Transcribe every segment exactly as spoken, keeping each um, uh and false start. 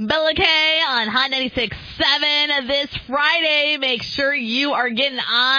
Bella K on Hot ninety-six point seven this Friday. Make sure you are getting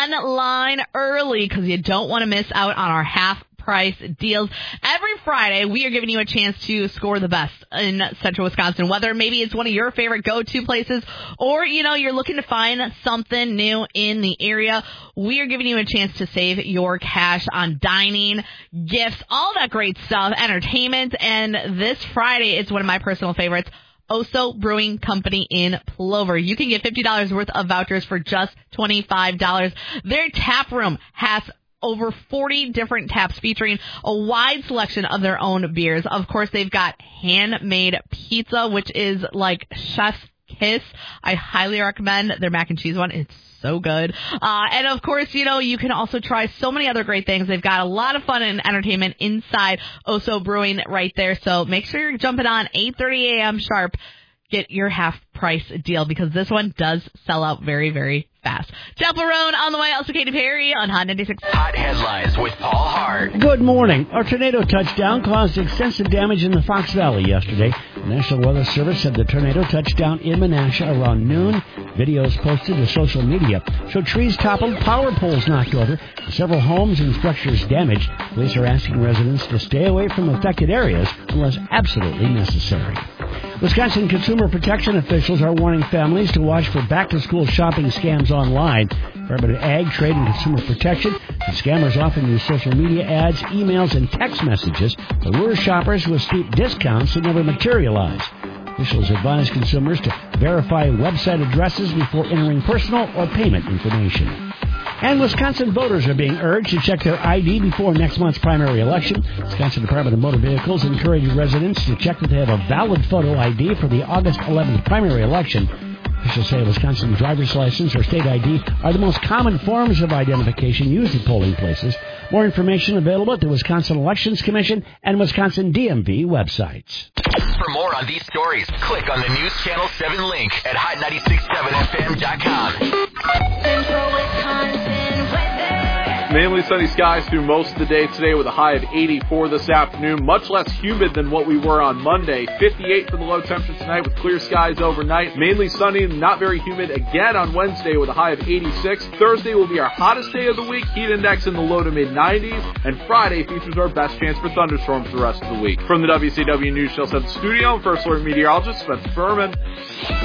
online early because you don't want to miss out on our half price deals. Every Friday, we are giving you a chance to score the best in Central Wisconsin, whether maybe it's one of your favorite go-to places or, you know, you're looking to find something new in the area. We are giving you a chance to save your cash on dining, gifts, all that great stuff, entertainment. And this Friday is one of my personal favorites, Oso Brewing Company in Plover. You can get fifty dollars worth of vouchers for just twenty-five dollars. Their tap room has over forty different taps featuring a wide selection of their own beers. Of course, they've got handmade pizza, which is like chef's kiss. I highly recommend their mac and cheese one. It's so good. Uh, and of course, you know, you can also try so many other great things. They've got a lot of fun and entertainment inside Oso Brewing right there. So make sure you're jumping on eight thirty a.m. sharp. Get your half price deal because this one does sell out very, very fast. Jeff Barone on the way. Also Katy Perry on Hot ninety-six. Hot headlines with Paul Hart. Good morning. A tornado touchdown caused extensive damage in the Fox Valley yesterday. The National Weather Service said the tornado touched down in Menasha around noon. Videos posted to social media show trees toppled, power poles knocked over, several homes and structures damaged. Police are asking residents to stay away from affected areas unless absolutely necessary. Wisconsin Consumer Protection officials are warning families to watch for back-to-school shopping scams online. Department of Ag, Trade, and Consumer Protection. The scammers often use social media ads, emails, and text messages to lure shoppers with steep discounts that never materialize. Officials advise consumers to verify website addresses before entering personal or payment information. And Wisconsin voters are being urged to check their I D before next month's primary election. Wisconsin Department of Motor Vehicles encourages residents to check that they have a valid photo I D for the August eleventh primary election. Officials say a Wisconsin driver's license or state I D are the most common forms of identification used at polling places. More information available at the Wisconsin Elections Commission and Wisconsin D M V websites. For more on these stories, click on the News Channel seven link at hot nine six seven f m dot com. Central Wisconsin weather. Mainly sunny skies through most of the day today with a high of eighty-four this afternoon. Much less humid than what we were on Monday. fifty-eight for the low temperature tonight with clear skies overnight. Mainly sunny and not very humid again on Wednesday with a high of eighty-six. Thursday will be our hottest day of the week. Heat index in the low to mid nineties. And Friday features our best chance for thunderstorms the rest of the week. From the W C W News Channel seven studio, First Alert meteorologist Spencer Furman.